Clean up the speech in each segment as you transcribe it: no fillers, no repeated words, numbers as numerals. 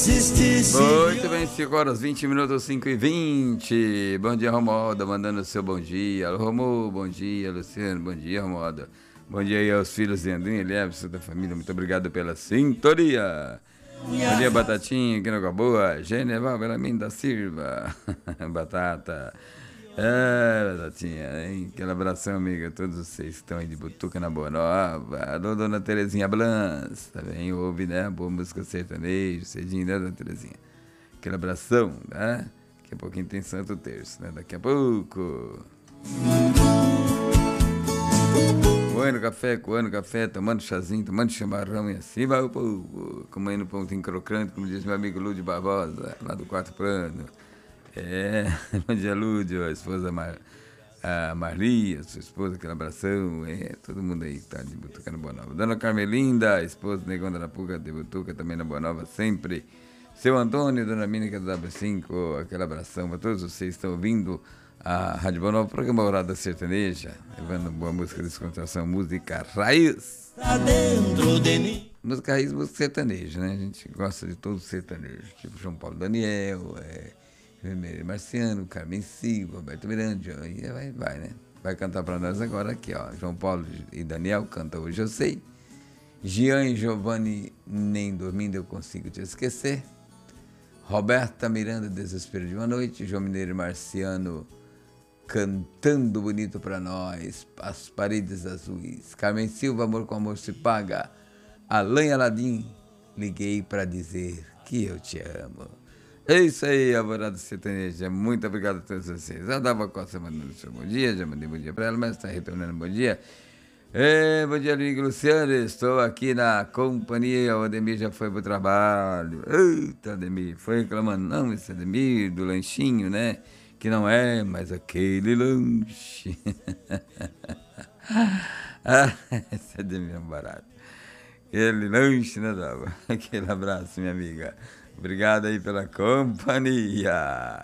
Muito bem, 5 horas 20 minutos, 5h20. Bom dia, Romualdo, mandando o seu bom dia. Alô, Romualdo, bom dia. Luciano, bom dia, Romualdo. Bom dia aí aos filhos de Andrinha, Eliébio, da família. Muito obrigado pela sintonia. Bom dia, Batatinha, aqui na Boa. Geneval Belamin da Silva. Batata. Batatinha, hein? Aquele abração, amiga, a todos vocês que estão aí de Butuca na Boa Nova. Alô, dona Terezinha Blanz, também ouve, né? Boa música sertaneja, cedinho, né, dona Terezinha? Aquele abração, né? Daqui a pouquinho tem Santo Terço, né? Daqui a pouco. Coando café, tomando chazinho, tomando chimarrão e assim vai o povo. Comendo pãozinho crocante, como diz meu amigo Lúdio Barbosa, lá do quarto plano. Bom dia, Lúdio, a esposa a Maria, sua esposa, aquele abração, todo mundo aí tá de Butuca na Boa Nova. Dona Carmelinda, a esposa Negão da Puca de Butuca, também na Boa Nova, sempre. Seu Antônio, Dona Mínica do W5, aquele abração para todos vocês que estão ouvindo a Rádio Boa Nova, programa Morada Sertaneja, levando boa música de descontração, música raiz. Música raiz, música sertaneja, né? A gente gosta de todo sertanejo, tipo João Paulo Daniel, Marciano, Carmen Silva, Roberto Miranda, e vai, né? Vai cantar para nós agora aqui, ó. João Paulo e Daniel canta Hoje Eu Sei. Gian e Giovanni, Nem Dormindo Eu Consigo Te Esquecer. Roberta Miranda, Desespero de uma Noite. João Mineiro e Marciano cantando bonito para nós. As Paredes Azuis. Carmen Silva, Amor com Amor se Paga. Alain Aladim, Liguei para Dizer que Eu Te Amo. É isso aí, Alvorada Sertaneja. Muito obrigado a todos vocês. A Dava Costa mandando o seu bom dia. Já mandei bom dia para ela, mas está retornando bom dia. Bom dia, amigo Luciano. Estou aqui na companhia. O Ademir já foi para o trabalho. Eita, Ademir. Foi reclamando. Não, esse Ademir do lanchinho, né? Que não é mais aquele lanche. Esse Ademir é um barato. Aquele lanche, né, Dava? Aquele abraço, minha amiga. Obrigado aí pela companhia.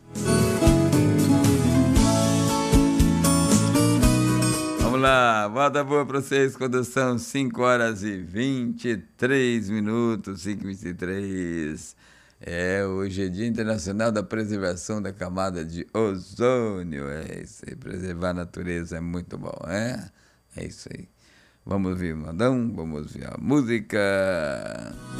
Vamos lá, volta boa para vocês quando são 5 horas e 23 minutos, 5h23. Hoje é Dia Internacional da Preservação da Camada de Ozônio. É isso aí, preservar a natureza é muito bom, é? É isso aí. Vamos ouvir o modão, vamos ouvir a música.